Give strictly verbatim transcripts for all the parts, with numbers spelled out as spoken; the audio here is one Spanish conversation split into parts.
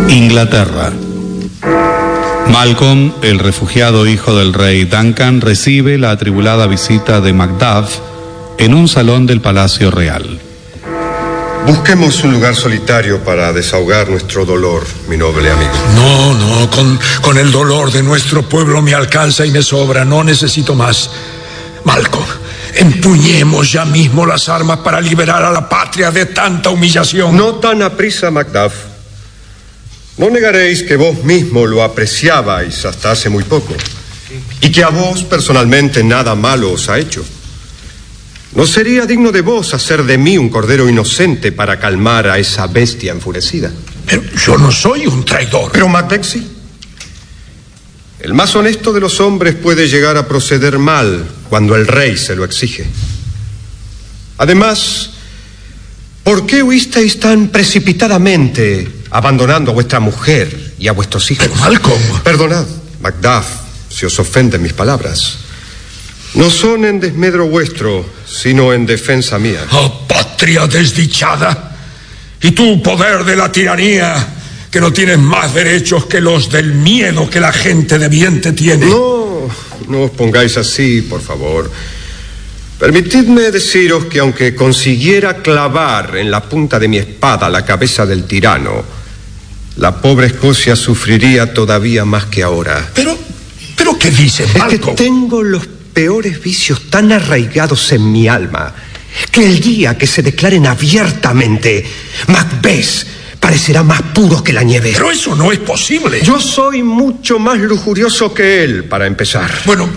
Inglaterra. Malcolm, el refugiado hijo del rey Duncan, recibe la atribulada visita de Macduff en un salón del Palacio Real. Busquemos un lugar solitario para desahogar nuestro dolor, mi noble amigo. No, no, con, con el dolor de nuestro pueblo me alcanza y me sobra, no necesito más. Malcolm, empuñemos ya mismo las armas para liberar a la patria de tanta humillación. No tan aprisa, Macduff. No negaréis que vos mismo lo apreciabais hasta hace muy poco, y que a vos personalmente nada malo os ha hecho. ¿No sería digno de vos hacer de mí un cordero inocente para calmar a esa bestia enfurecida? Pero yo no soy un traidor. Pero Macbeth sí. El más honesto de los hombres puede llegar a proceder mal cuando el rey se lo exige. Además, ¿por qué huisteis tan precipitadamente, abandonando a vuestra mujer y a vuestros hijos? Pero Malcolm... Perdonad, Macduff, si os ofenden mis palabras. No son en desmedro vuestro, sino en defensa mía. ¡Oh, patria desdichada! Y tú, poder de la tiranía, que no tienes más derechos que los del miedo que la gente de bien te tiene. No, no os pongáis así, por favor. Permitidme deciros que aunque consiguiera clavar en la punta de mi espada la cabeza del tirano, la pobre Escocia sufriría todavía más que ahora. Pero, ¿pero qué dices, Malcolm? Es que tengo los peores vicios tan arraigados en mi alma que el día que se declaren abiertamente, Macbeth parecerá más puro que la nieve. Pero eso no es posible. Yo soy mucho más lujurioso que él, para empezar. Bueno,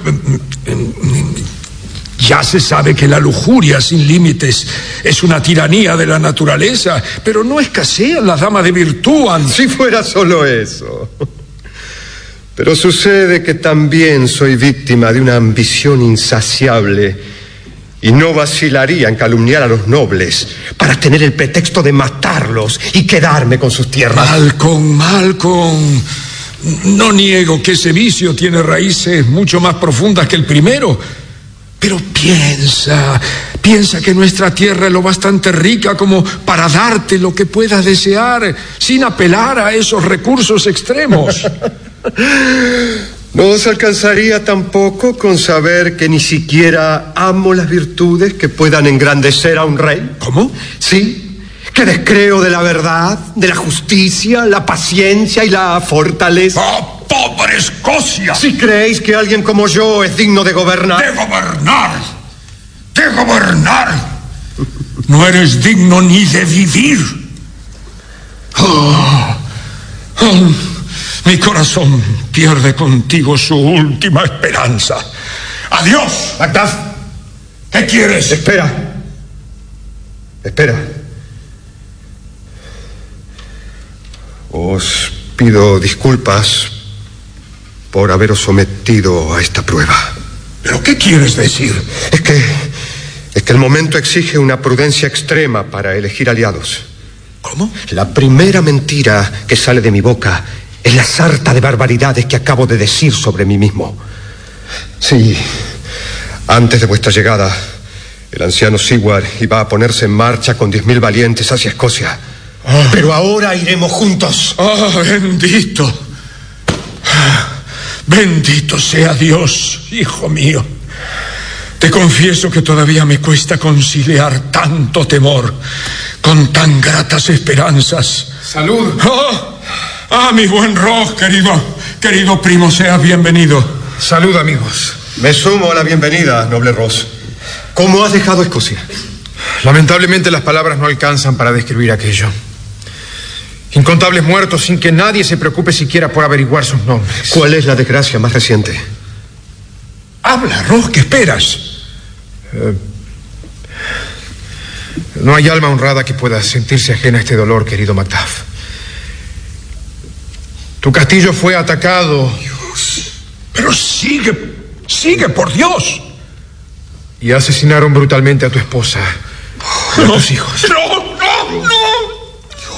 ya se sabe que la lujuria sin límites es una tiranía de la naturaleza, pero no escasean las damas de virtud. Si fuera solo eso. Pero sucede que también soy víctima de una ambición insaciable y no vacilaría en calumniar a los nobles para tener el pretexto de matarlos y quedarme con sus tierras. Malcolm, Malcolm, no niego que ese vicio tiene raíces mucho más profundas que el primero, pero piensa, piensa que nuestra tierra es lo bastante rica como para darte lo que puedas desear sin apelar a esos recursos extremos. No os alcanzaría tampoco con saber que ni siquiera amo las virtudes que puedan engrandecer a un rey. ¿Cómo? Sí, que descreo de la verdad, de la justicia, la paciencia y la fortaleza. ¡Oh, pobre Escocia! Si creéis que alguien como yo es digno de gobernar. ¡De gobernar! ¡De gobernar! No eres digno ni de vivir. Oh, oh. Mi corazón pierde contigo su última esperanza. ¡Adiós! Macduff, ¿qué quieres? Espera. Espera. Os pido disculpas por haberos sometido a esta prueba. ¿Pero qué quieres decir? Es que... es que el momento exige una prudencia extrema para elegir aliados. ¿Cómo? La primera mentira que sale de mi boca es la sarta de barbaridades que acabo de decir sobre mí mismo. Sí, antes de vuestra llegada, el anciano Sigward iba a ponerse en marcha con diez mil valientes hacia Escocia. Oh. Pero ahora iremos juntos. ¡Oh, bendito! Bendito sea Dios, hijo mío. Te confieso que todavía me cuesta conciliar tanto temor con tan gratas esperanzas. ¡Salud! ¡Oh! ¡Ah, mi buen Ross, querido, querido primo, seas bienvenido! Salud, amigos. Me sumo a la bienvenida, noble Ross. ¿Cómo has dejado Escocia? Lamentablemente las palabras no alcanzan para describir aquello. Incontables muertos sin que nadie se preocupe siquiera por averiguar sus nombres. ¿Cuál es la desgracia más reciente? Habla, Ross, ¿qué esperas? Eh, no hay alma honrada que pueda sentirse ajena a este dolor, querido Macduff. Tu castillo fue atacado. Dios. Pero sigue, sigue, por Dios. Y asesinaron brutalmente a tu esposa y a no, tus hijos. No, no, no.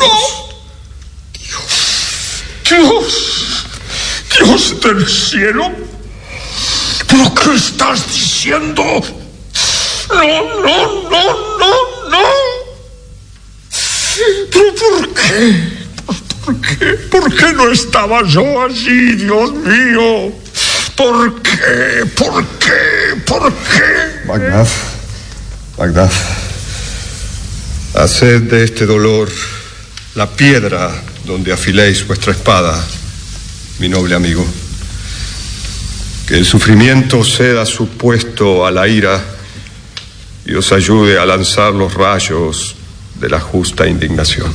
Dios. Dios. Dios. Dios del cielo. ¿Pero qué estás diciendo? No, no, no, no, no. ¿Pero por qué? ¿Por qué? ¿Por qué no estaba yo allí, Dios mío? ¿Por qué? ¿Por qué? ¿Por qué? Macduff, Macduff, haced de este dolor la piedra donde afiléis vuestra espada, mi noble amigo. Que el sufrimiento ceda su puesto a la ira y os ayude a lanzar los rayos de la justa indignación.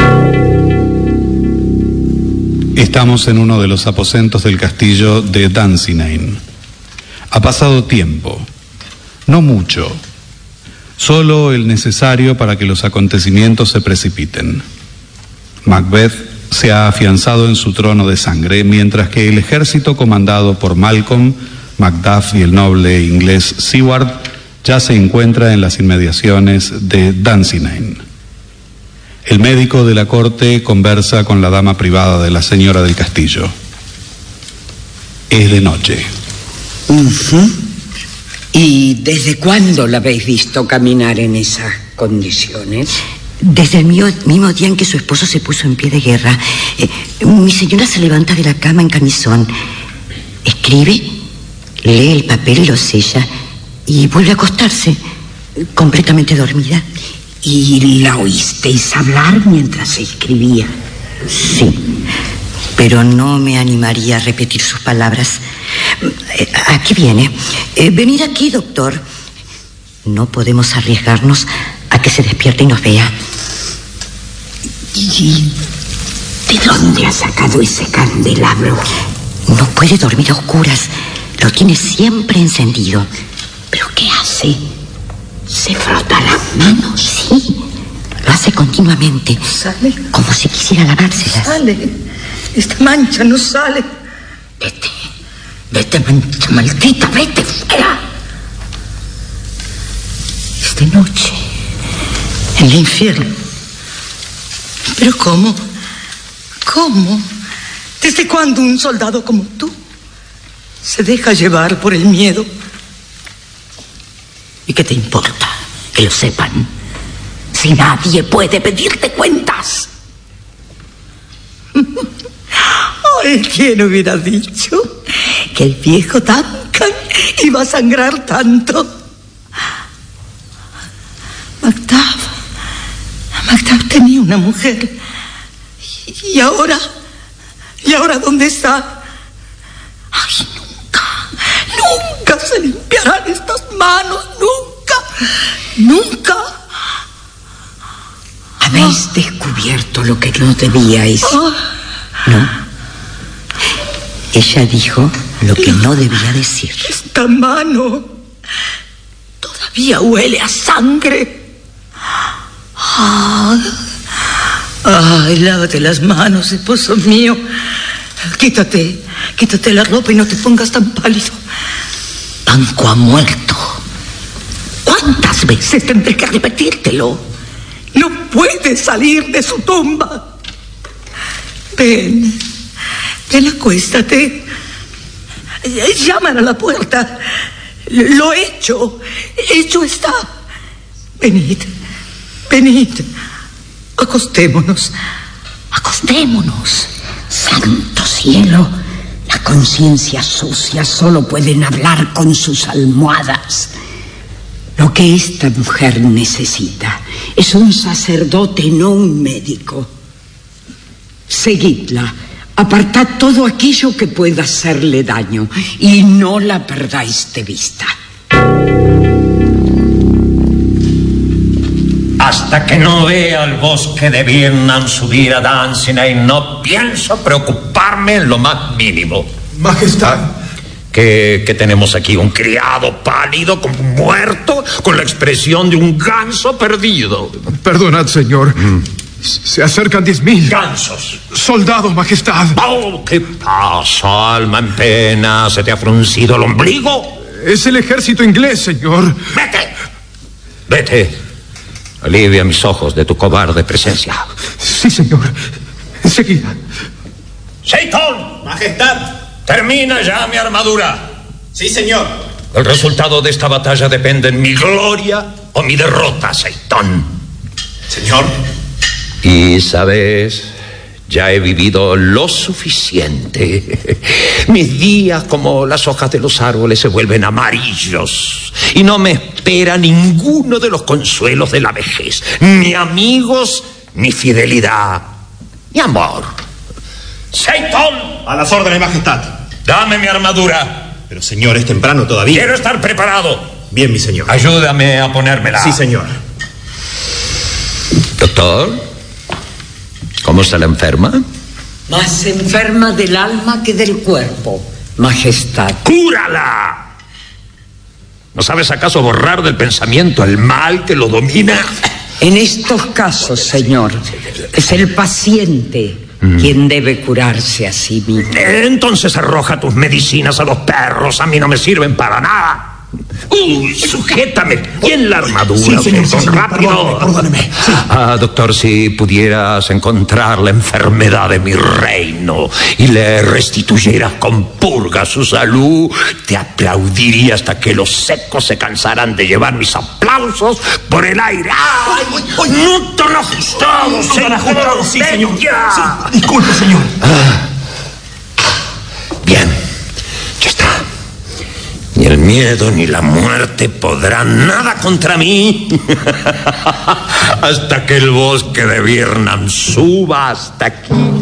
Estamos en uno de los aposentos del castillo de Dunsinane. Ha pasado tiempo, no mucho, solo el necesario para que los acontecimientos se precipiten. Macbeth se ha afianzado en su trono de sangre, mientras que el ejército comandado por Malcolm, Macduff y el noble inglés Siward ya se encuentra en las inmediaciones de Dunsinane. El médico de la corte conversa con la dama privada de la señora del castillo. Es de noche. Uh-huh. ¿Y desde cuándo la habéis visto caminar en esas condiciones? Desde el mío, mismo día en que su esposo se puso en pie de guerra. Eh, mi señora se levanta de la cama en camisón, escribe, lee el papel y lo sella y vuelve a acostarse, completamente dormida. ¿Y la oísteis hablar mientras escribía? Sí, pero no me animaría a repetir sus palabras. Eh, aquí viene. Eh, venid aquí, doctor. No podemos arriesgarnos a que se despierte y nos vea. ¿Y de dónde ha sacado ese candelabro? No puede dormir a oscuras. Lo tiene siempre encendido. ¿Pero qué hace? ¿Se frota las manos? Sí, lo hace continuamente. ¿Sale? Como si quisiera lavárselas. Sale. Esta mancha no sale. Vete. Vete, mancha maldita. Vete fuera. Es de noche. En el infierno. ¿Pero cómo? ¿Cómo? ¿Desde cuándo un soldado como tú se deja llevar por el miedo? ¿Y qué te importa que lo sepan? Si nadie puede pedirte cuentas. Ay, ¿quién hubiera dicho que el viejo Duncan iba a sangrar tanto? Macduff, Macduff tenía una mujer. ¿Y ahora? ¿Y ahora dónde está? Ay, nunca, nunca se limpiarán estas manos, nunca, nunca. Habéis oh. descubierto lo que no debíais. Oh. No. Ella dijo lo que no debía decir. Esta mano todavía huele a sangre. Ay, ay, lávate las manos, esposo mío. Quítate, quítate la ropa y no te pongas tan pálido. Banco ha muerto. ¿Cuántas veces tendré que repetírtelo? No puede salir de su tumba. Ven, ven, acuéstate. Llaman a la puerta. Lo hecho, hecho está. Venid, venid. Acostémonos. Acostémonos. Santo cielo. La conciencia sucia solo pueden hablar con sus almohadas. Lo que esta mujer necesita es un sacerdote, no un médico. Seguidla. Apartad todo aquello que pueda hacerle daño y no la perdáis de vista. Hasta que no vea el bosque de Birnam subir a Dunsinane, no pienso preocuparme en lo más mínimo. Majestad. ¿Qué, qué tenemos aquí? ¿Un criado pálido, como muerto, con la expresión de un ganso perdido? Perdonad, señor. Mm. Se acercan diez mil. Gansos. Soldados, majestad. Oh, ¿qué pasa, alma en pena? ¿Se te ha fruncido el ombligo? Es el ejército inglés, señor. Vete. Vete. Alivia mis ojos de tu cobarde presencia. Sí, señor. Enseguida. Seyton. Majestad. Termina ya mi armadura. Sí, señor. El resultado de esta batalla depende en mi gloria o mi derrota, Seyton. Señor. Y, ¿sabes? Ya he vivido lo suficiente. Mis días, como las hojas de los árboles, se vuelven amarillos. Y no me espera ninguno de los consuelos de la vejez. Ni amigos, ni fidelidad, ni amor. ¡Seyton! A las órdenes, majestad. Dame mi armadura. Pero, señor, es temprano todavía. Quiero estar preparado. Bien, mi señor. Ayúdame a ponérmela. Sí, señor. Doctor, ¿cómo está la enferma? Más enferma del alma que del cuerpo, majestad. ¡Cúrala! ¿No sabes acaso borrar del pensamiento el mal que lo domina? En estos casos, señor, es el paciente mm. quien debe curarse a sí mismo. Entonces arroja tus medicinas a los perros. A mí no me sirven para nada. Uy, sujétame bien la armadura. Sí, señor, sí, señor, rápido. Perdóneme. Sí. Ah, doctor, si pudieras encontrar la enfermedad de mi reino y le restituyeras con purga su salud, te aplaudiría hasta que los secos se cansaran de llevar mis aplausos por el aire. ¡Ay! ay, ay ¡No tan ajustado, no tan ajustado, sí, señor! Ya. Sí, disculpe, señor. Ah. Bien, ya está. Ni el miedo ni la muerte podrán nada contra mí hasta que el bosque de Birnam suba hasta aquí.